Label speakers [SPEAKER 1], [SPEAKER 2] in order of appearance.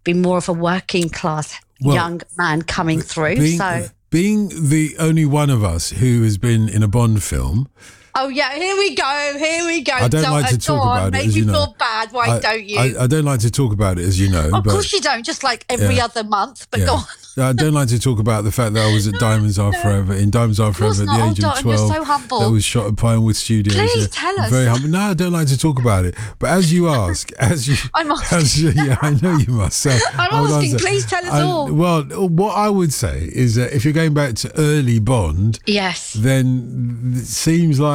[SPEAKER 1] be more of a working class young man coming through.
[SPEAKER 2] Being the only one of us who has been in a Bond film.
[SPEAKER 1] Oh, yeah, here we go.
[SPEAKER 2] I don't like to talk about it, as you know.
[SPEAKER 1] Make me feel bad, why don't you?
[SPEAKER 2] I don't like to talk about it, as you know.
[SPEAKER 1] Of course you don't, just like every other month, but go on.
[SPEAKER 2] I don't like to talk about the fact that I was at Diamonds Are Forever, at the age of 12.
[SPEAKER 1] You're so humble.
[SPEAKER 2] That was shot at Pinewood Studios.
[SPEAKER 1] Please tell us.
[SPEAKER 2] Very humble. No, I don't like to talk about it. But as you ask,
[SPEAKER 1] I'm asking.
[SPEAKER 2] I know you must. So,
[SPEAKER 1] I'm asking, please tell us all.
[SPEAKER 2] Well, what I would say is that if you're going back to early Bond,
[SPEAKER 1] yes,
[SPEAKER 2] then it seems like